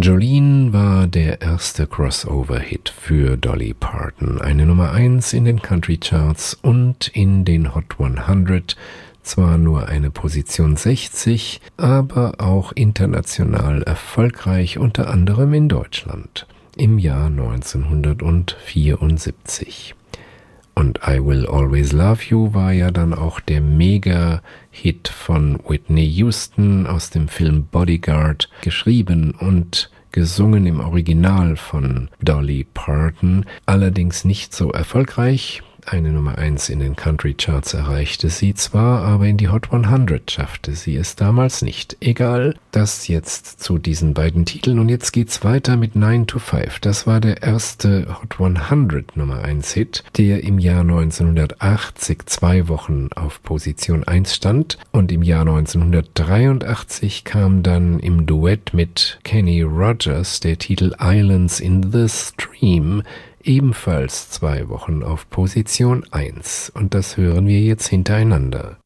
Jolene war der erste Crossover-Hit für Dolly Parton, eine Nummer 1 in den Country Charts und in den Hot 100, zwar nur eine Position 60, aber auch international erfolgreich, unter anderem in Deutschland im Jahr 1974. Und I Will Always Love You war ja dann auch der Mega-Hit von Whitney Houston aus dem Film Bodyguard, geschrieben und gesungen im Original von Dolly Parton, allerdings nicht so erfolgreich. Eine Nummer 1 in den Country Charts erreichte sie zwar, aber in die Hot 100 schaffte sie es damals nicht. Egal, das jetzt zu diesen beiden Titeln. Und jetzt geht's weiter mit 9 to 5. Das war der erste Hot 100 Nummer 1 Hit, der im Jahr 1980 2 Wochen auf Position 1 stand. Und im Jahr 1983 kam dann im Duett mit Kenny Rogers der Titel Islands in the Stream, ebenfalls 2 Wochen auf Position 1. Und das hören wir jetzt hintereinander.